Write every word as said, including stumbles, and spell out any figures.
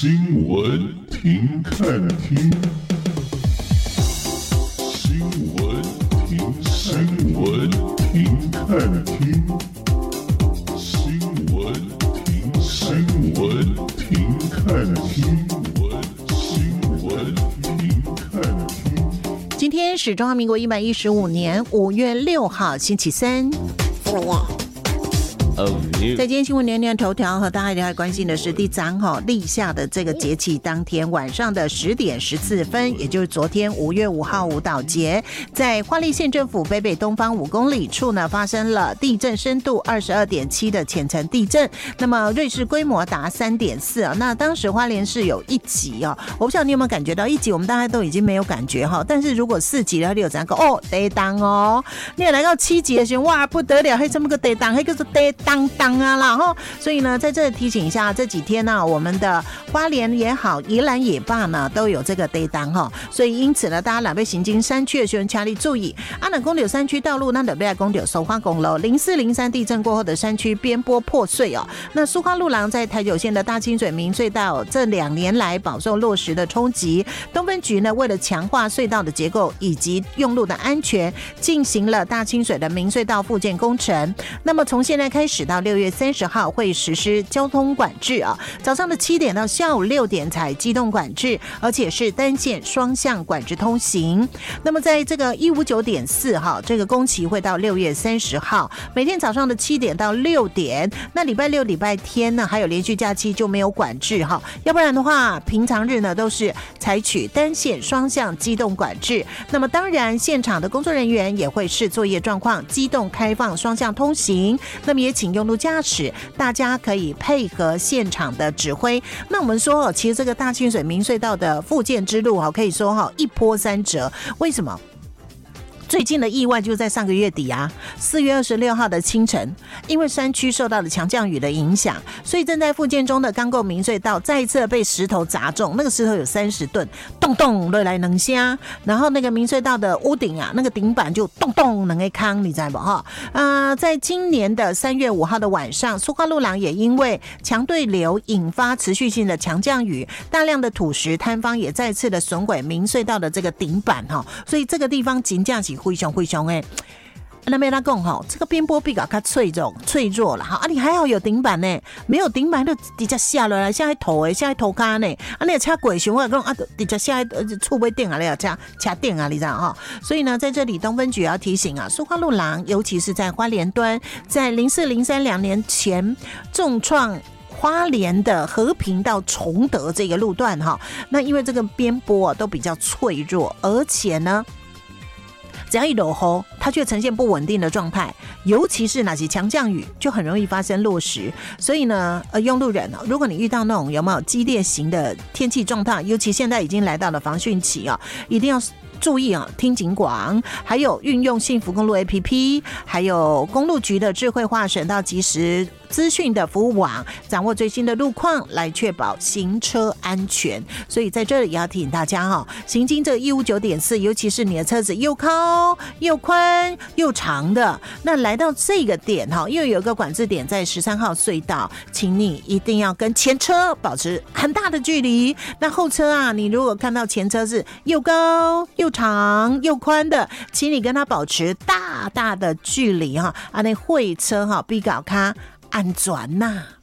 新闻停看听，新闻停新闻停看听，新闻停新闻停看听，新闻停看听。 今天是中华民国一百一十五年五月六号，星期三。新闻在今天新闻年年头条和大家一定要关心的是第三号立夏的这个节气当天晚上的十点十四分，也就是昨天五月五号舞蹈节，在花莲县政府北北东方五公里处呢发生了地震深度二十二点七的浅层地震，那么瑞士规模达三点四啊。那当时花莲市有一级哦，我不晓得你有没有感觉到一级我们大家都已经没有感觉哈，但是如果四级的你有这样讲哦地当哦，你也来到七级的时候哇不得了，还这么个地当，还叫做地当当啊啦哈，所以呢，在这里提醒一下，这几天呢、啊，我们的花莲也好，宜兰也罢呢，都有这个地当哈，所以因此呢，大家若要行经山区的学员强力注意，啊，那公有山区道路，那特别来公有苏花公路零四零三地震过后的山区边坡破碎哦，那苏花路廊在台九线的大清水明隧道这两年来饱受落石的冲击，东分局呢为了强化隧道的结构以及用路的安全，进行了大清水的明隧道复建工程，那么从现在开始到六月三十号会实施交通管制啊，早上的七点到下午六点才机动管制，而且是单线双向管制通行。那么在这个一五九点四哈，这个工期会到六月三十号，每天早上的七点到六点。那礼拜六、礼拜天呢，还有连续假期就没有管制哈，要不然的话，平常日呢都是采取单线双向机动管制。那么当然，现场的工作人员也会视作业状况，机动开放双向通行。那么也请用路驾驶，大家可以配合现场的指挥。那我们说，其实这个大清水明隧道的复建之路可以说一波三折。为什么？最近的意外就在上个月底啊，四月二十六号的清晨，因为山区受到了强降雨的影响，所以正在复建中的钢构明隧道再一次被石头砸中，那个石头有三十吨，咚咚落来能下，然后那个明隧道的屋顶啊，那个顶板就咚咚能给康，你知道不哈？呃，在今年的三月五号的晚上，苏花路廊也因为强对流引发持续性的强降雨，大量的土石坍方也再次的损毁明隧道的这个顶板哈，所以这个地方真的是非常非常诶，那边他讲哈，这个边坡比较脆弱脆弱了哈，啊你还好有顶板呢，没有顶板就直接下落来，下来头诶，下来头卡呢，啊你车过熊啊讲啊，直接下来触不定啊，你要车车顶啊，你知道哈？所以呢，在这里东分局要提醒啊，苏花路廊，尤其是在花莲端，在零四零三两年前重创花莲的和平到崇德这个路段哈，那因为这个边坡、啊、都比较脆弱，而且呢。只要一落雨，它却呈现不稳定的状态，尤其是哪些强降雨，就很容易发生落石。所以呢，呃，用路人、哦、如果你遇到那种有没有激烈型的天气状态，尤其现在已经来到了防汛期啊、哦，一定要注意啊，听警广，还有运用幸福公路 A P P， 还有公路局的智慧化省道即时资讯的服务网，掌握最新的路况，来确保行车安全。所以在这里也要提醒大家哈、哦，行经这一五九点四，尤其是你的车子又高又宽又长的，那来到这个点哈，又有一个管制点在十三号隧道，请你一定要跟前车保持很大的距离。那后车啊，你如果看到前车是又高又长又宽的，请你跟他保持大大的距离哈，啊，那会车哈比较卡安全呐、啊。